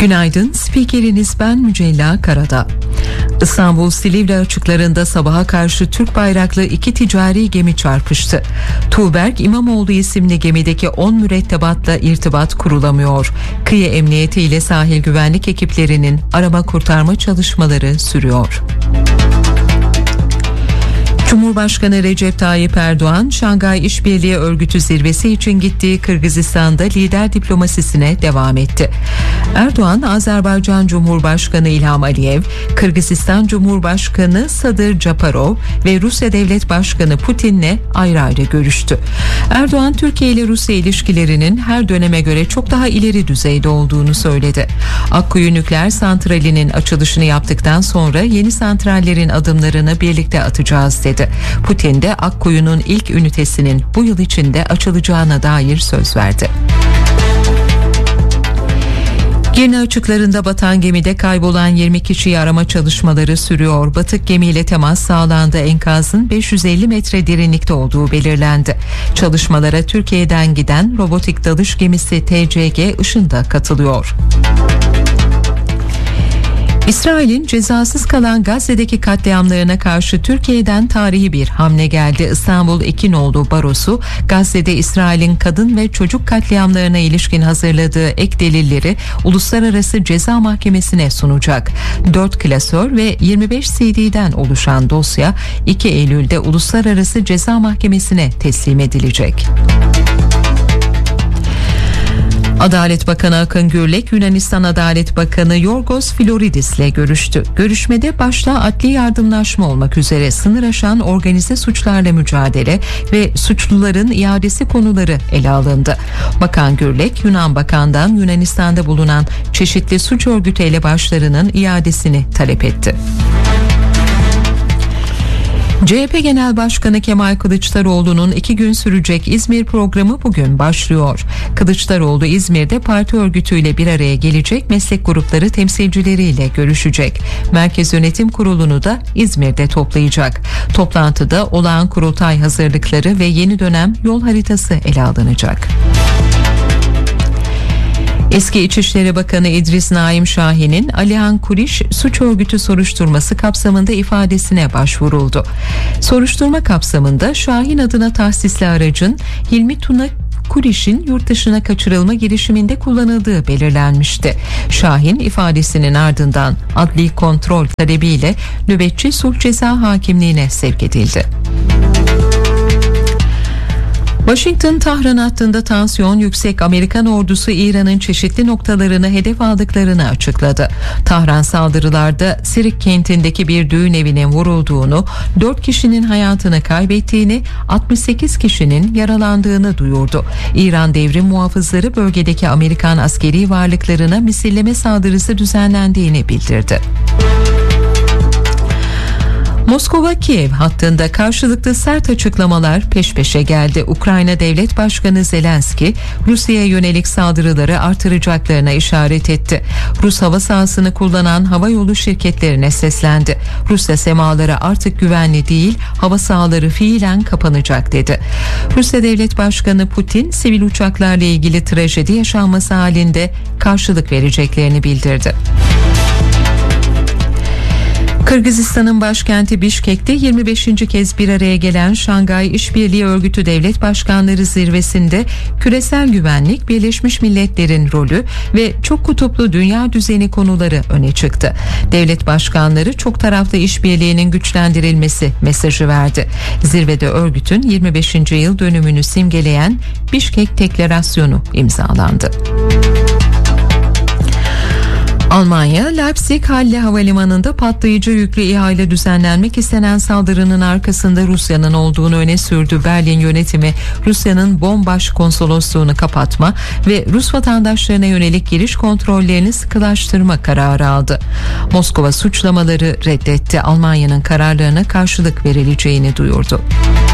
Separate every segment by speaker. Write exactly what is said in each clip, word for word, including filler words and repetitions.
Speaker 1: Günaydın, spikeriniz ben Mücella Karadağ. İstanbul Silivri açıklarında sabaha karşı Türk bayraklı iki ticari gemi çarpıştı. Tuğberk İmamoğlu isimli gemideki on mürettebatla irtibat kurulamıyor. Kıyı Emniyeti ile sahil güvenlik ekiplerinin arama kurtarma çalışmaları sürüyor. Cumhurbaşkanı Recep Tayyip Erdoğan, Şangay İşbirliği Örgütü zirvesi için gittiği Kırgızistan'da lider diplomasisine devam etti. Erdoğan, Azerbaycan Cumhurbaşkanı İlham Aliyev, Kırgızistan Cumhurbaşkanı Sadır Japarov ve Rusya Devlet Başkanı Putin'le ayrı ayrı görüştü. Erdoğan, Türkiye ile Rusya ilişkilerinin her döneme göre çok daha ileri düzeyde olduğunu söyledi. Akkuyu Nükleer Santrali'nin açılışını yaptıktan sonra yeni santrallerin adımlarını birlikte atacağız dedi. Putin de Akkuyu'nun ilk ünitesinin bu yıl içinde açılacağına dair söz verdi. Girne açıklarında batan gemide kaybolan yirmi kişiyi arama çalışmaları sürüyor. Batık gemiyle temas sağlandı. Enkazın beş yüz elli metre derinlikte olduğu belirlendi. Çalışmalara Türkiye'den giden robotik dalış gemisi T C G Işın da katılıyor. İsrail'in cezasız kalan Gazze'deki katliamlarına karşı Türkiye'den tarihi bir hamle geldi. İstanbul iki nolu Barosu, Gazze'de İsrail'in kadın ve çocuk katliamlarına ilişkin hazırladığı ek delilleri Uluslararası Ceza Mahkemesi'ne sunacak. dört klasör ve yirmi beş C D'den oluşan dosya iki Eylül'de Uluslararası Ceza Mahkemesi'ne teslim edilecek. Adalet Bakanı Akın Gürlek, Yunanistan Adalet Bakanı Yorgos Floridis'le görüştü. Görüşmede başta adli yardımlaşma olmak üzere sınır aşan organize suçlarla mücadele ve suçluların iadesi konuları ele alındı. Bakan Gürlek, Yunan Bakan'dan Yunanistan'da bulunan çeşitli suç örgütü elebaşlarının iadesini talep etti. C H P Genel Başkanı Kemal Kılıçdaroğlu'nun iki gün sürecek İzmir programı bugün başlıyor. Kılıçdaroğlu İzmir'de parti örgütüyle bir araya gelecek, meslek grupları temsilcileriyle görüşecek. Merkez Yönetim Kurulu'nu da İzmir'de toplayacak. Toplantıda olağan kurultay hazırlıkları ve yeni dönem yol haritası ele alınacak. Eski İçişleri Bakanı İdris Naim Şahin'in Alihan Kuriş suç örgütü soruşturması kapsamında ifadesine başvuruldu. Soruşturma kapsamında Şahin adına tahsisli aracın Hilmi Tuna Kuriş'in yurt dışına kaçırılma girişiminde kullanıldığı belirlenmişti. Şahin ifadesinin ardından adli kontrol talebiyle nöbetçi sulh ceza hakimliğine sevk edildi. Washington-Tahran hattında tansiyon yüksek. Amerikan ordusu İran'ın çeşitli noktalarını hedef aldıklarını açıkladı. Tahran saldırılarda Sirik kentindeki bir düğün evinin vurulduğunu, dört kişinin hayatını kaybettiğini, altmış sekiz kişinin yaralandığını duyurdu. İran devrim muhafızları bölgedeki Amerikan askeri varlıklarına misilleme saldırısı düzenlendiğini bildirdi. Moskova-Kiev hattında karşılıklı sert açıklamalar peş peşe geldi. Ukrayna Devlet Başkanı Zelenski, Rusya'ya yönelik saldırıları artıracaklarına işaret etti. Rus hava sahasını kullanan havayolu şirketlerine seslendi. Rusya semaları artık güvenli değil, hava sahaları fiilen kapanacak dedi. Rusya Devlet Başkanı Putin, sivil uçaklarla ilgili trajedi yaşanması halinde karşılık vereceklerini bildirdi. Kırgızistan'ın başkenti Bişkek'te yirmi beşinci kez bir araya gelen Şangay İşbirliği Örgütü Devlet Başkanları Zirvesi'nde küresel güvenlik, Birleşmiş Milletler'in rolü ve çok kutuplu dünya düzeni konuları öne çıktı. Devlet başkanları çok taraflı işbirliğinin güçlendirilmesi mesajı verdi. Zirvede örgütün yirmi beşinci yıl dönümünü simgeleyen Bişkek Deklarasyonu imzalandı. Almanya, Leipzig-Halle Havalimanı'nda patlayıcı yüklü İHA'yla düzenlenmek istenen saldırının arkasında Rusya'nın olduğunu öne sürdü. Berlin yönetimi Rusya'nın Bonn Başkonsolosluğunu kapatma ve Rus vatandaşlarına yönelik giriş kontrollerini sıkılaştırma kararı aldı. Moskova suçlamaları reddetti. Almanya'nın kararlarına karşılık verileceğini duyurdu.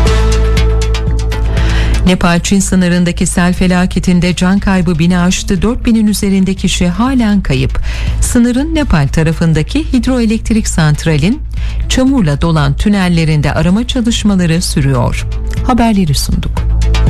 Speaker 1: Nepal-Çin sınırındaki sel felaketinde can kaybı bini aştı. dört binin üzerinde kişi halen kayıp. Sınırın Nepal tarafındaki hidroelektrik santralin çamurla dolan tünellerinde arama çalışmaları sürüyor. Haberleri sunduk.